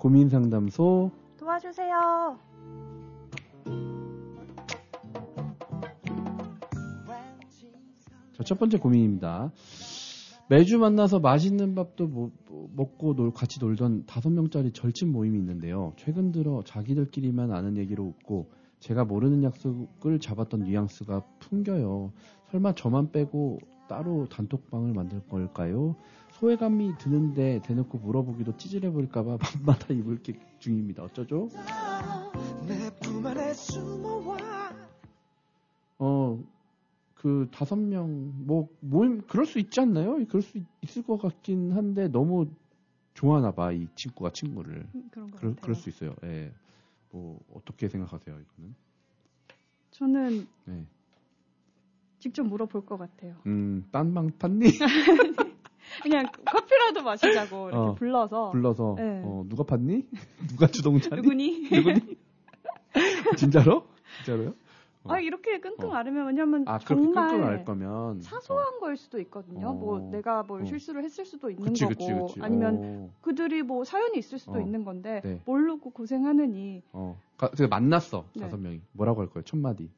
고민상담소 도와주세요. 자, 첫 번째 고민입니다. 매주 만나서 맛있는 밥도 먹고 같이 놀던 5명짜리 절친 모임이 있는데요. 최근 들어 자기들끼리만 아는 얘기로 웃고 제가 모르는 약속을 잡았던 뉘앙스가 풍겨요. 설마 저만 빼고 따로 단톡방을 만들 걸까요? 소외감이 드는데 대놓고 물어보기도 찌질해버릴까봐 밤마다 이불 킥 중입니다. 어쩌죠? 그 5명 모임 그럴 수 있지 않나요? 그럴 수 있을 것 같긴 한데 너무 좋아하나 봐, 이 친구가 친구를. 그럴 수 있어요. 예. 뭐 어떻게 생각하세요, 이거는? 저는 직접 물어볼 것 같아요. 딴 방 팠니? 그냥 커피라도 마시자고 이렇게 불러서. 네. 누가 팠니? 누가 주동차니? 누구니? 진짜로요? 이렇게 끙끙 앓으면, 왜냐면 정말 끙끙 앓을 거면 사소한 거일 수도 있거든요. 뭐 내가 뭘 실수를 했을 수도 있는 그치. 아니면 그들이 뭐 사연이 있을 수도 있는 건데 네. 모르고 고생하느니. 그래서 만났어. 5명이. 뭐라고 할 거예요? 첫 마디.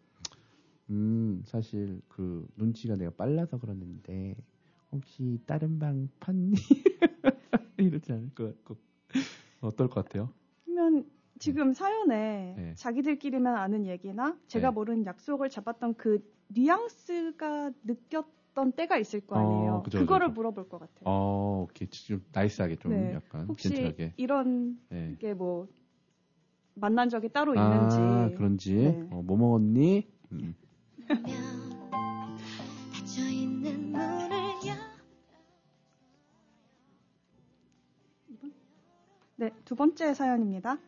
사실 그 눈치가 내가 빨라서 그러는데 혹시 다른 방 팠니? 이러지 않을 것 같고. 어떨 것 같아요? 그러면 지금 사연에 자기들끼리만 아는 얘기나 제가 모르는 약속을 잡았던 그 뉘앙스가 느꼈던 때가 있을 거 아니에요. 그거를 물어볼 것 같아요. 오케이. 좀 나이스하게 좀 약간 혹시 젠틀하게. 이런 게 뭐 만난 적이 따로 있는지. 그런지. 뭐 먹었니? 네, 2번째 사연입니다.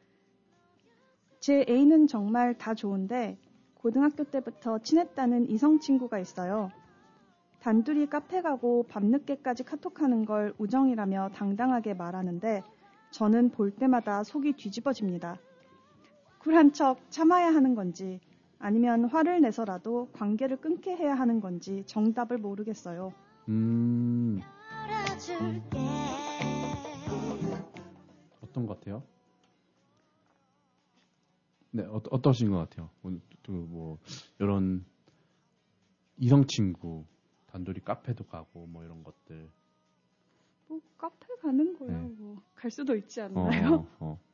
제 애인은 정말 다 좋은데 고등학교 때부터 친했다는 이성 친구가 있어요. 단둘이 카페 가고 밤늦게까지 카톡하는 걸 우정이라며 당당하게 말하는데 저는 볼 때마다 속이 뒤집어집니다. 쿨한 척 참아야 하는 건지 아니면 화를 내서라도 관계를 끊게 해야 하는 건지 정답을 모르겠어요. 어떤 것 같아요? 네, 어떠신 것 같아요? 뭐 이런 이성 친구 단둘이 카페도 가고 뭐 이런 것들. 뭐 카페 가는 거야. 뭐 갈 수도 있지 않나요?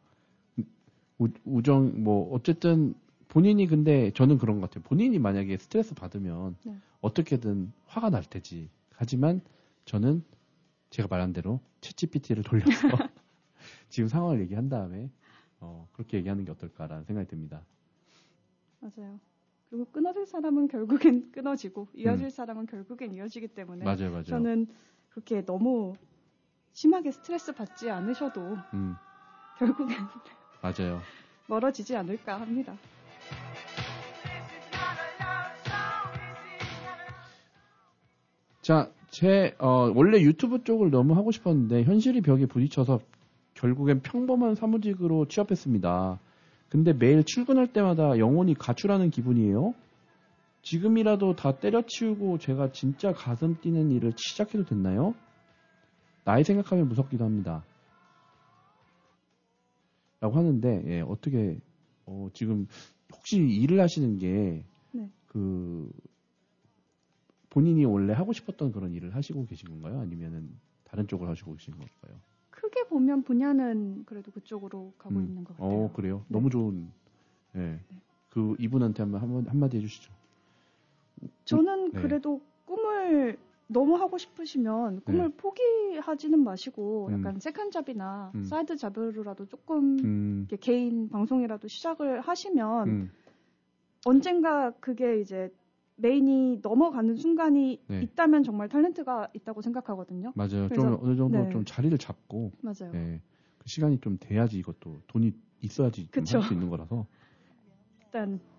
우정 뭐 어쨌든 본인이 근데 저는 그런 것 같아요. 본인이 만약에 스트레스 받으면 어떻게든 화가 날 테지. 하지만 저는 제가 말한 대로 챗GPT를 돌려서 지금 상황을 얘기한 다음에 그렇게 얘기하는 게 어떨까라는 생각이 듭니다. 맞아요. 그리고 끊어질 사람은 결국엔 끊어지고 이어질 사람은 결국엔 이어지기 때문에 맞아요. 저는 그렇게 너무 심하게 스트레스 받지 않으셔도 결국엔 맞아요. 멀어지지 않을까 합니다. 자, 원래 유튜브 쪽을 너무 하고 싶었는데 현실이 벽에 부딪혀서 결국엔 평범한 사무직으로 취업했습니다. 근데 매일 출근할 때마다 영혼이 가출하는 기분이에요. 지금이라도 다 때려치우고 제가 진짜 가슴 뛰는 일을 시작해도 됐나요? 나이 생각하면 무섭기도 합니다. 라고 하는데 어떻게 지금 혹시 일을 하시는 게 본인이 원래 하고 싶었던 그런 일을 하시고 계신 건가요? 아니면은 다른 쪽을 하시고 계신 건가요? 크게 보면 분야는 그래도 그쪽으로 가고 있는 것 같아요. 그래요? 네. 너무 좋은. 그 이분한테 한마디 해주시죠. 저는 그래도 꿈을 너무 하고 싶으시면 꿈을 포기하지는 마시고 약간 세컨잡이나 사이드 잡으로라도 조금 개인 방송이라도 시작을 하시면 언젠가 그게 이제 메인이 넘어가는 순간이 있다면 정말 탤런트가 있다고 생각하거든요. 맞아요. 좀 어느 정도 좀 자리를 잡고 맞아요. 그 시간이 좀 돼야지 이것도 돈이 있어야지 할 수 있는 거라서 일단